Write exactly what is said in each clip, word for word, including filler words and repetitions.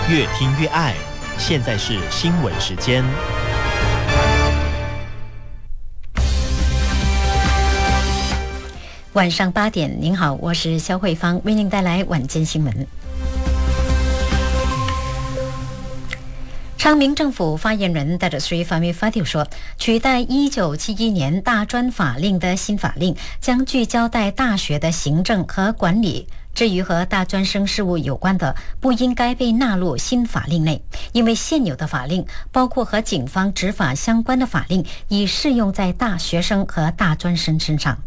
越听越爱。现在是新闻时间。 晚上八点，您好，我是肖慧芳，为您带来晚间新闻。昌明政府发言人 Datuk Seri Fahmi Fadil 说，取代一九七一年大专法令的新法令将聚焦在大学的行政和管理，至于和大专生事务有关的，不应该被纳入新法令内，因为现有的法令，包括和警方执法相关的法令，已适用在大学生和大专生身上。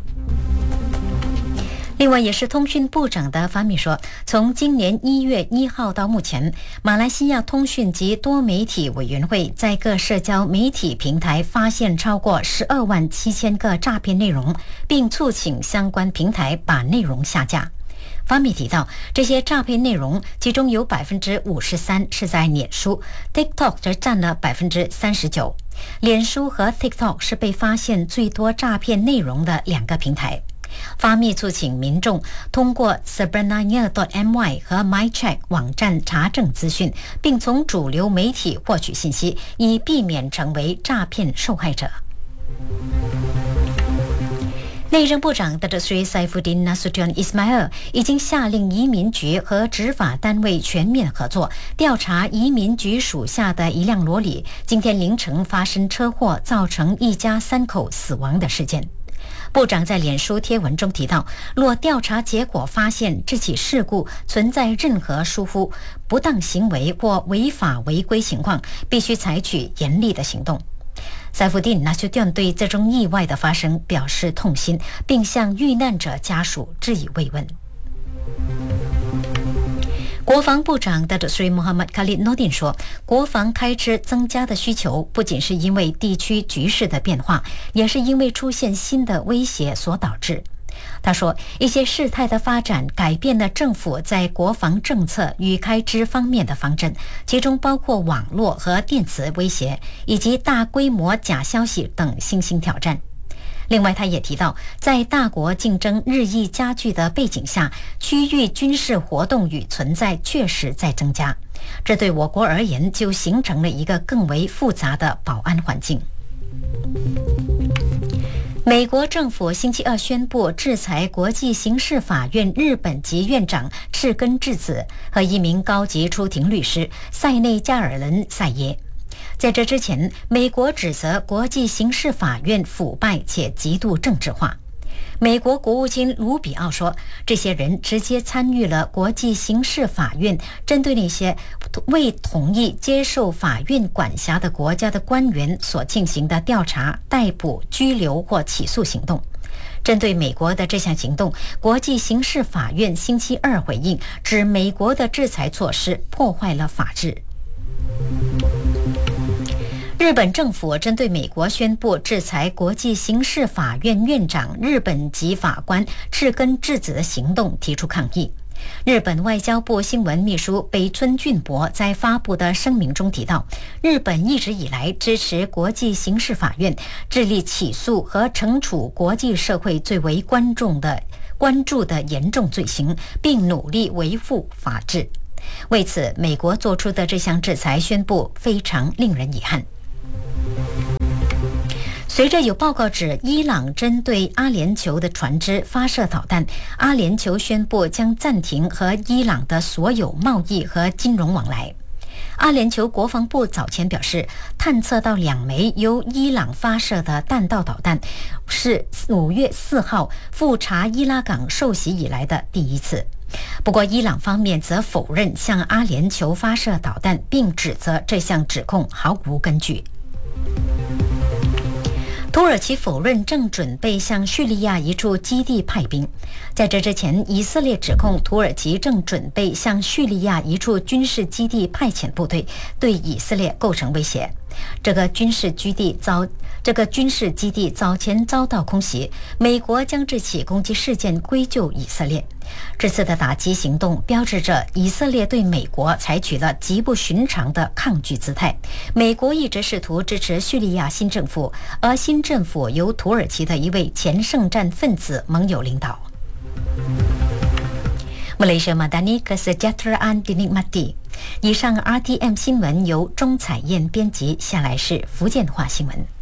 另外，也是通讯部长的法米说，从今年一月一号到目前，马来西亚通讯及多媒体委员会在各社交媒体平台发现超过十二万七千个诈骗内容，并促请相关平台把内容下架。法米提到，这些诈骗内容其中有百分之五十三是在脸书 ，TikTok 则占了百分之三十九。脸书和 TikTok 是被发现最多诈骗内容的两个平台。法密促请民众通过 sebenarnya dot my 和 MyCheck 网站查证资讯，并从主流媒体获取信息，以避免成为诈骗受害者。内政部长 Datuk Seri Saifuddin Nasution Ismail 已经下令移民局和执法单位全面合作，调查移民局属下的一辆罗里今天凌晨发生车祸，造成一家三口死亡的事件。部长在脸书贴文中提到，若调查结果发现这起事故存在任何疏忽、不当行为或违法违规情况，必须采取严厉的行动。塞夫丁纳修顿对这种意外的发生表示痛心，并向遇难者家属致以慰问。国防部长 Datuk Seri Muhammad Khalid Nordin 说，国防开支增加的需求不仅是因为地区局势的变化，也是因为出现新的威胁所导致。他说，一些事态的发展改变了政府在国防政策与开支方面的方针，其中包括网络和电子威胁，以及大规模假消息等新兴挑战。另外，他也提到，在大国竞争日益加剧的背景下，区域军事活动与存在确实在增加，这对我国而言就形成了一个更为复杂的保安环境。美国政府星期二宣布制裁国际刑事法院日本籍院长赤根智子和一名高级出庭律师塞内加尔人塞耶。在这之前，美国指责国际刑事法院腐败且极度政治化。美国国务卿卢比奥说，这些人直接参与了国际刑事法院针对那些未同意接受法院管辖的国家的官员所进行的调查、逮捕、拘留或起诉行动。针对美国的这项行动，国际刑事法院星期二回应，指美国的制裁措施破坏了法治。日本政府针对美国宣布制裁国际刑事法院院长日本籍法官赤根智子的行动提出抗议。日本外交部新闻秘书北村俊博在发布的声明中提到，日本一直以来支持国际刑事法院，致力起诉和惩处国际社会最为关注的关注的严重罪行，并努力维护法治。为此，美国做出的这项制裁宣布非常令人遗憾。随着有报告指伊朗针对阿联酋的船只发射导弹，阿联酋宣布将暂停和伊朗的所有贸易和金融往来。阿联酋国防部早前表示，探测到两枚由伊朗发射的弹道导弹，是五月四号赴查伊拉港受袭以来的第一次。不过，伊朗方面则否认向阿联酋发射导弹，并指责这项指控毫无根据。土耳其否认正准备向叙利亚一处基地派兵。在这之前，以色列指控土耳其正准备向叙利亚一处军事基地派遣部队，对以色列构成威胁。这个军事基地遭这个军事基地早前遭到空袭，美国将这起攻击事件归咎以色列。这次的打击行动标志着以色列对美国采取了极不寻常的抗拒姿态。美国一直试图支持叙利亚新政府，而新政府由土耳其的一位前圣战分子盟友领导。Malaysia Madani Kesejahteraan dinikmati。 以上 R T M 新闻由钟彩燕编辑，下来是福建话新闻。